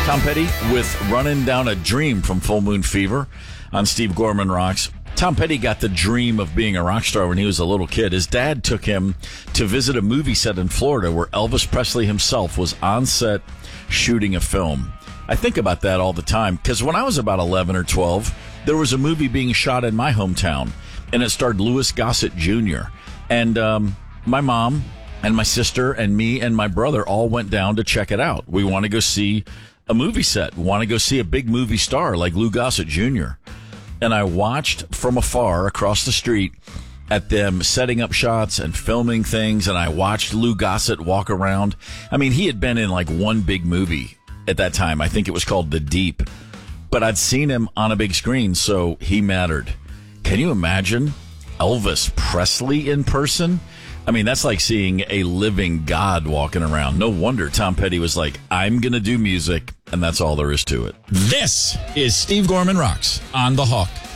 Tom Petty with Running Down a Dream from Full Moon Fever on Steve Gorman Rocks. Tom Petty got the dream of being a rock star when he was a little kid. His dad took him to visit a movie set in Florida where Elvis Presley himself was on set shooting a film. I think about that all the time because when I was about 11 or 12, there was a movie being shot in my hometown, and it starred Louis Gossett Jr. And my mom and my sister and me and my brother all went down to check it out. We want to go see a movie set. We want to go see a big movie star like Lou Gossett Jr. And I watched from afar across the street at them setting up shots and filming things, and I watched Lou Gossett walk around. I mean, he had been in like one big movie at that time. I think it was called The Deep. But I'd seen him on a big screen, so he mattered. Can you imagine Elvis Presley in person? I mean, that's like seeing a living God walking around. No wonder Tom Petty was like, I'm going to do music, and that's all there is to it. This is Steve Gorman Rocks on The Hawk.